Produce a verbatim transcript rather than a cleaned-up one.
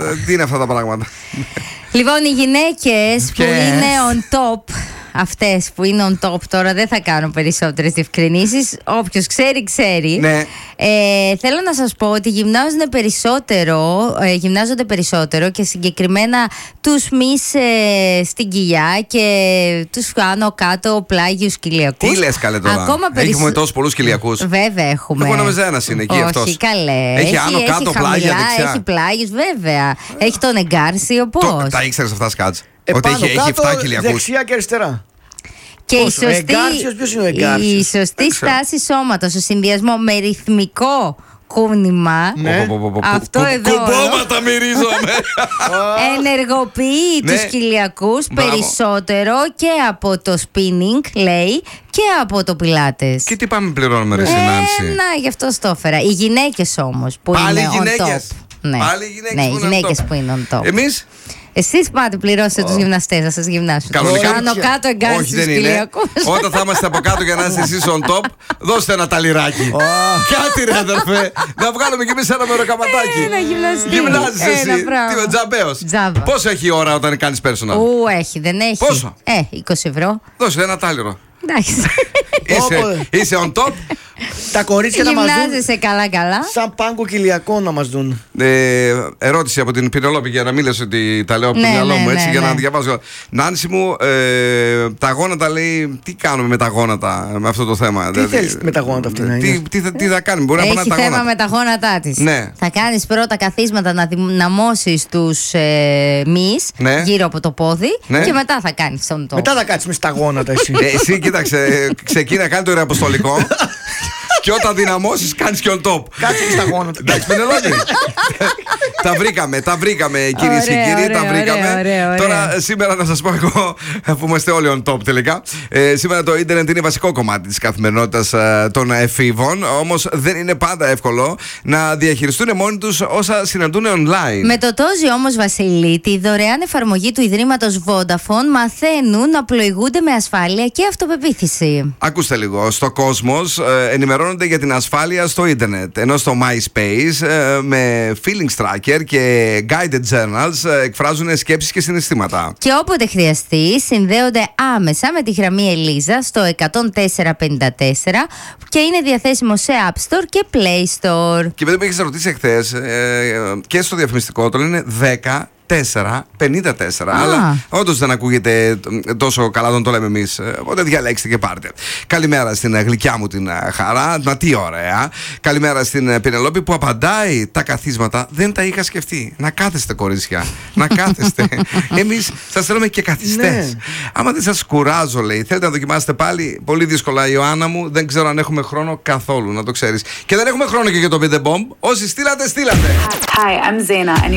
τι είναι αυτά τα πράγματα. Λοιπόν, οι γυναίκες που είναι on top, αυτές που είναι on top τώρα, δεν θα κάνω περισσότερες διευκρινήσεις. Όποιος ξέρει, ξέρει. Ναι. Ε, θέλω να σας πω ότι γυμνάζονται περισσότερο, ε, γυμνάζονται περισσότερο και συγκεκριμένα τους μυς ε, στην κοιλιά και τους άνω κάτω πλάγιους κοιλιακούς. Τι λες καλέ τώρα? Ακόμα περισσ... Έχουμε τόσους πολλούς κοιλιακούς. Βέβαια έχουμε. Εγώ νόμιζα ένας είναι εκεί. Όχι, αυτός. καλέ. Έχει άνω έχει, κάτω έχει πλάγια χαμηλά, δεξιά. έχει πλάγιους, βέβαια. Έχει τον εγκάρσιο, πώς. Το, τα ήξερες αυτά, Σκάτς? Επάνω, ότι έχει, κάτω, έχει εφτά κοιλιακούς. Δεξιά και αριστερά. Και η Πόσο, σωστή, εγκάρσιος, ποιος είναι ο εγκάρσιος? η σωστή στάση σώματος, ο συνδυασμό με ρυθμικό κούνημα. Ναι. Αυτό εδώ Κουμπώματα μυρίζομαι. ενεργοποιεί Ναι. τους κοιλιακούς Μπράβο. περισσότερο και από το spinning, λέει, και από το πιλάτες. Και τι πάμε πληρώνουμε ρε Ε, Νάνση? να, γι' αυτό το έφερα. Οι γυναίκες όμως που Πάλι είναι on γυναίκες. top. Ναι, Πάλι οι γυναίκες ναι, που οι είναι on γυναίκες top. που είναι on top. Εμείς Εσείς πάτε, πληρώσετε τους γυμναστές να σας γυμνάσουν. Κανονικά. Κάνω κάτω εγκάρσεις όχι στους δεν είναι. κοιλιακούς. Όταν θα είμαστε από κάτω για να είστε εσείς on top, δώστε ένα ταλιράκι. Κάτι ρε αδερφέ. Να βγάλουμε κι εμείς ένα μεροκαματάκι. Ένα γυμναστή. Γυμνάζεις Ένα, εσύ. μπράβο. Τι τζαμπέος. Τζάμπα. Πόσο έχει η ώρα όταν κάνεις personal? Ου, έχει, δεν έχει. Πόσο? Ε, είκοσι ευρώ. Δώσε ένα τάλιρο. Εντάξει. Είσαι, είσαι on top. Τα κορίτσια να μας δουν Γυμνάζεσαι καλά-καλά. σαν πάγκο κοιλιακό να μας δουν. Ε, ερώτηση από την Πινελόπη για να μην λες ότι τα λέω από το Ναι, μυαλό ναι, μου έτσι ναι, για να ναι. διαβάζω. Νάνση μου, ε, τα γόνατα λέει, τι κάνουμε με τα γόνατα με αυτό το θέμα? Τι θέλεις με τα γόνατα αυτή να τι, είναι? τι, θα- τι θα κάνουμε, μπορεί να πάνε Έχει τα θέμα γόνατα. με τα γόνατά της. Ναι. Θα κάνεις πρώτα καθίσματα να δυναμώσεις τους ε, μυς Ναι. γύρω από το πόδι Ναι. και μετά θα κάνεις τον τόπο. Μετά θα κάτσεις με στα γόνατα εσύ. Ε, εσύ κοίταξε, ξεκίνα, κάνει το ρεαποστολικό και όταν δυναμώσεις κάνεις και on top. Κάτσε και στα γόνατα. Εντάξει, Πενελόπη. Τα βρήκαμε, τα βρήκαμε κυρίες και Ωραία, κύριοι, ωραία, τα βρήκαμε. ωραία, ωραία, ωραία. Τώρα ε, σήμερα να σας πω εγώ, αφού είμαστε όλοι on top τελικά, ε, σήμερα το ίντερνετ είναι βασικό κομμάτι της καθημερινότητας ε, των εφήβων, όμως δεν είναι πάντα εύκολο να διαχειριστούν μόνοι τους όσα συναντούν online. Με το τόζι όμως, Βασίλη, τη δωρεάν εφαρμογή του Ιδρύματος Vodafone μαθαίνουν να πλοηγούνται με ασφάλεια και αυτοπεποίθηση. Ακούστε λίγο, στο κόσμος ε, ενημερώνονται για την ασφάλεια στο ίντερνετ, ενώ στο MySpace ε, με feelings tracker και guided journals ε, εκφράζουν σκέψεις και συναισθήματα. Και όποτε χρειαστεί, συνδέονται άμεσα με τη γραμμή Ελίζα στο εκατόν τέσσερα πενήντα τέσσερα και είναι διαθέσιμο σε App Store και Play Store. Και επειδή με έχεις ρωτήσει εχθές, ε, και στο διαφημιστικό το λένε δέκα τέσσερα πενήντα τέσσερα. Α. Αλλά όντως δεν ακούγεται τόσο καλά όταν το λέμε εμείς. Οπότε διαλέξτε και πάρτε. Καλημέρα στην γλυκιά μου την Χαρά. Να τι ωραία. Καλημέρα στην Πινελόπη που απαντάει, τα καθίσματα δεν τα είχα σκεφτεί. Να κάθεστε, κορίτσια. Να κάθεστε. Εμείς σας θέλουμε και καθιστές. Ναι. Άμα δεν σας κουράζω, λέει, θέλετε να δοκιμάσετε πάλι, πολύ δύσκολα, Ιωάννα μου. Δεν ξέρω αν έχουμε χρόνο καθόλου, να το ξέρεις. Και δεν έχουμε χρόνο και για το Beat the Bomb. Όσοι στείλατε, στείλατε. Hi, I'm Zaina, and